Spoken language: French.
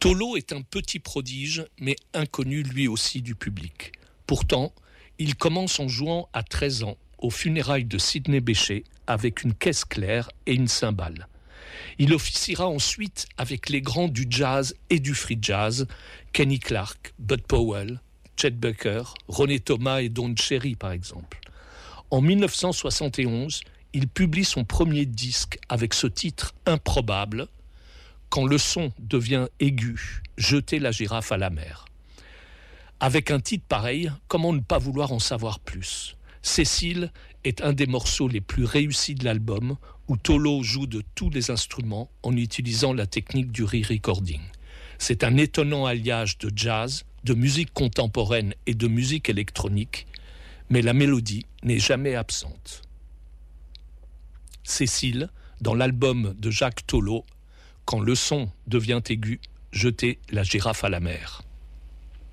Tolo est un petit prodige, mais inconnu lui aussi du public. Pourtant, il commence en jouant à 13 ans aux funérailles de Sidney Bechet avec une caisse claire et une cymbale. Il officiera ensuite avec les grands du jazz et du free jazz, Kenny Clarke, Bud Powell, Chet Baker, Ronnie Thomas et Don Cherry par exemple. En 1971, il publie son premier disque avec ce titre improbable, Quand le son devient aigu, jeter la girafe à la mer. Avec un titre pareil, comment ne pas vouloir en savoir plus ? Cécile est un des morceaux les plus réussis de l'album, où Tolo joue de tous les instruments en utilisant la technique du re-recording. C'est un étonnant alliage de jazz, de musique contemporaine et de musique électronique, mais la mélodie n'est jamais absente. Cécile, dans l'album de Jacques Tolo, Quand le son devient aigu, jeter la girafe à la mer.